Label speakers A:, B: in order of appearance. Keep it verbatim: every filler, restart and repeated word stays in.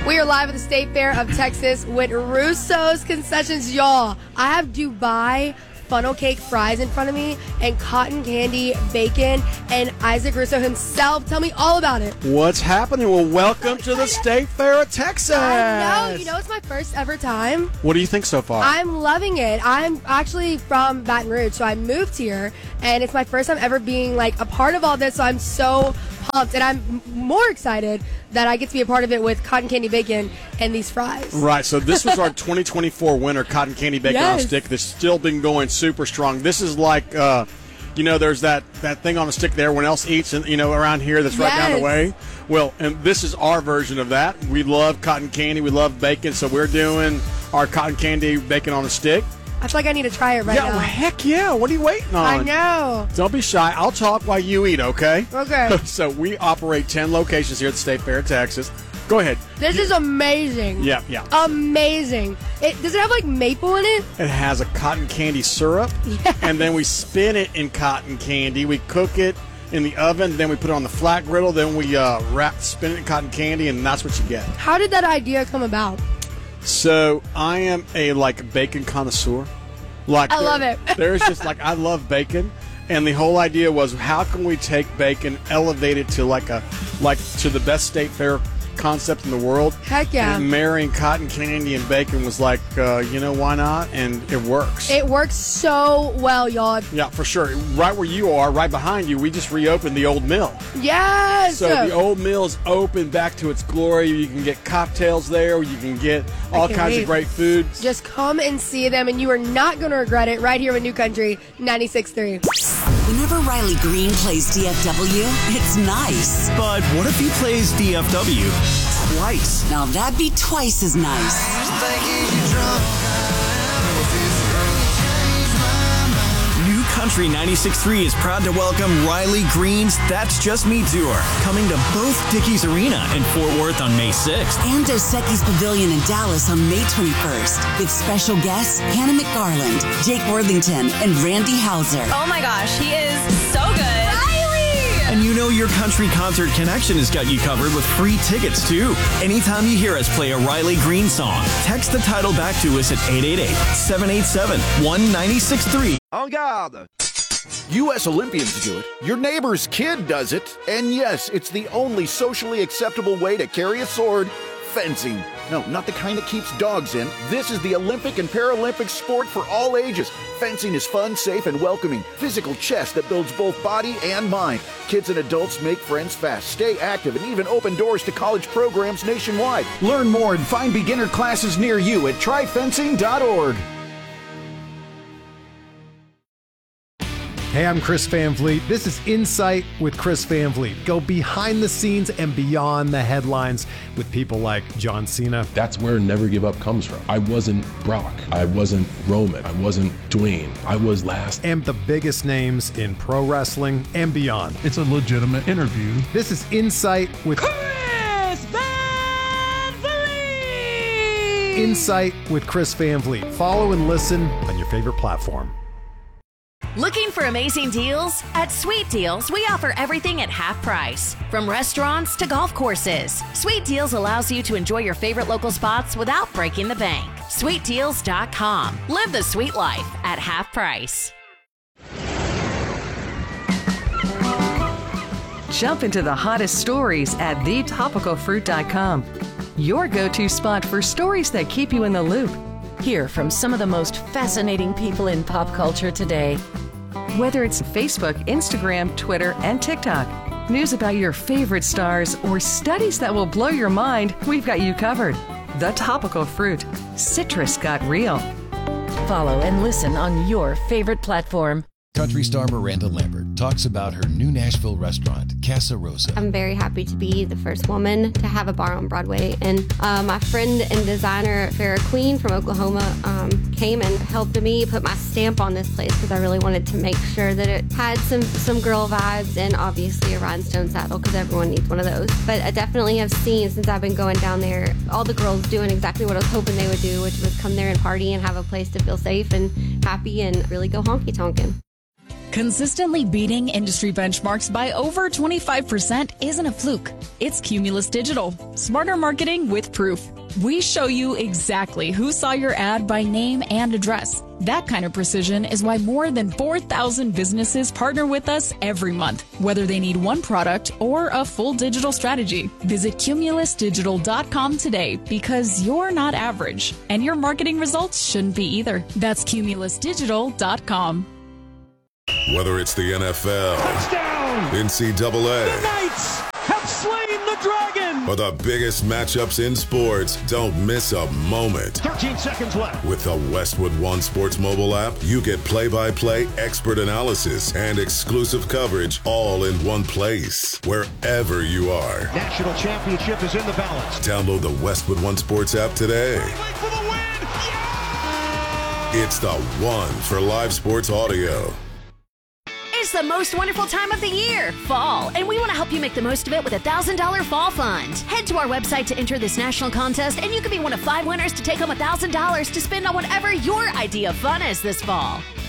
A: We are live at the State Fair of Texas with Russo's Concessions. Y'all, I have Dubai funnel cake fries in front of me and cotton candy bacon and Isaac Russo himself. Tell me all about it.
B: What's happening? Well, welcome to the State Fair of Texas.
A: I know. You know, it's my first ever time.
B: What do you think so far?
A: I'm loving it. I'm actually from Baton Rouge, so I moved here, and it's my first time ever being like a part of all this, so I'm so pumped, and I'm more excited that I get to be a part of it with cotton candy bacon and these fries.
B: Right, so this was our twenty twenty-four winner, cotton candy bacon
A: Yes.
B: on a stick. That's still been going super strong. This is like, uh, you know, there's that, that thing on a stick that everyone else eats, and you know, around here that's right down the
A: Yes.
B: way. Well, and this is our version of that. We love cotton candy. We love bacon, so we're doing our cotton candy bacon on a stick.
A: I feel like I need to try it right
B: yeah,
A: now.
B: well, heck yeah. What are you waiting on?
A: I know.
B: Don't be shy. I'll talk while you eat, okay?
A: Okay.
B: So we operate ten locations here at the State Fair of Texas. Go ahead.
A: This is amazing.
B: Yeah, yeah.
A: Amazing. It does it have like maple in it?
B: It has a cotton candy syrup,
A: Yes.
B: and then we spin it in cotton candy. We cook it in the oven, then we put it on the flat griddle, then we uh, wrap, spin it in cotton candy, and that's what you get.
A: How did that idea come about?
B: So I am a like bacon connoisseur. Like
A: I
B: there-
A: love it.
B: There's just like I love bacon, and the whole idea was how can we take bacon, elevate it to like a like to the best state fair concept in the world.
A: Heck yeah.
B: And marrying cotton candy and bacon was like, uh, you know, why not? And it works.
A: It works so well, y'all.
B: Yeah, for sure. Right where you are, right behind you, we just reopened the old mill.
A: Yes.
B: So the old mill is open back to its glory. You can get cocktails there. You can get all
A: can't
B: kinds
A: wait.
B: of great food.
A: Just come and see them, and you are not going to regret it. Right here with New Country ninety-six point three.
C: Whenever Riley Green plays D F W, it's nice.
D: But what if he plays D F W twice?
C: Now that'd be twice as nice.
D: New Country ninety-six point three is proud to welcome Riley Green's That's Just Me Tour, coming to both Dickies Arena in Fort Worth on May sixth.
C: And Dos Equis Pavilion in Dallas on May twenty-first with special guests Hannah McFarland, Jake Worthington, and Randy Hauser.
E: Oh my gosh, he is so good. Riley!
D: And you know your country concert connection has got you covered with free tickets, too. Anytime you hear us play a Riley Green song, text the title back to us at eight eight eight, seven eight seven, one nine six three.
F: En garde! U S Olympians do it, your neighbor's kid does it, and yes, it's the only socially acceptable way to carry a sword, fencing. No, not the kind that keeps dogs in. This is the Olympic and Paralympic sport for all ages. Fencing is fun, safe, and welcoming. Physical chess that builds both body and mind. Kids and adults make friends fast, stay active, and even open doors to college programs nationwide. Learn more and find beginner classes near you at try fencing dot org.
G: Hey, I'm Chris Van Vliet. This is Insight with Chris Van Vliet. Go behind the scenes and beyond the headlines with people like John Cena.
H: That's where Never Give Up comes from. I wasn't Brock. I wasn't Roman. I wasn't Dwayne. I was last.
G: And the biggest names in pro wrestling and beyond.
I: It's a legitimate interview.
G: This is Insight with
J: Chris Van Vliet.
G: Insight with Chris Van Vliet. Follow and listen on your favorite platform.
E: Looking for amazing deals? At Sweet Deals, we offer everything at half price. From restaurants to golf courses, Sweet Deals allows you to enjoy your favorite local spots without breaking the bank. sweet deals dot com. Live the sweet life at half price.
K: Jump into the hottest stories at the topical fruit dot com. Your go-to spot for stories that keep you in the loop. Hear from some of the most fascinating people in pop culture today. Whether it's Facebook, Instagram, Twitter, and TikTok, news about your favorite stars, or studies that will blow your mind, we've got you covered. The Topical Fruit. Citrus got real.
L: Follow and listen on your favorite platform.
M: Country star Miranda Lambert talks about her new Nashville restaurant, Casa Rosa.
N: I'm very happy to be the first woman to have a bar on Broadway. And uh, my friend and designer, Farrah Queen from Oklahoma, um, came and helped me put my stamp on this place because I really wanted to make sure that it had some, some girl vibes and obviously a rhinestone saddle because everyone needs one of those. But I definitely have seen, since I've been going down there, all the girls doing exactly what I was hoping they would do, which was come there and party and have a place to feel safe and happy and really go honky-tonkin'.
I: Consistently beating industry benchmarks by over twenty-five percent isn't a fluke. It's Cumulus Digital. Smarter marketing with proof. We show you exactly who saw your ad by name and address. That kind of precision is why more than four thousand businesses partner with us every month, whether they need one product or a full digital strategy. Visit cumulus digital dot com today because you're not average, and your marketing results shouldn't be either. That's cumulus digital dot com.
O: Whether it's the N F L, touchdown, N C double A,
J: the Knights have slain the dragon,
O: or the biggest matchups in sports, don't miss a moment.
J: thirteen seconds left.
O: With the Westwood One Sports mobile app, you get play-by-play expert analysis and exclusive coverage all in one place, wherever you are.
J: National championship is in the balance.
O: Download the Westwood One Sports app today.
J: For the win. Yeah!
O: It's the one for live sports audio.
E: It's the most wonderful time of the year, fall, and we want to help you make the most of it with a one thousand dollars Fall Fund. Head to our website to enter this national contest, and you could be one of five winners to take home one thousand dollars to spend on whatever your idea of fun is this fall.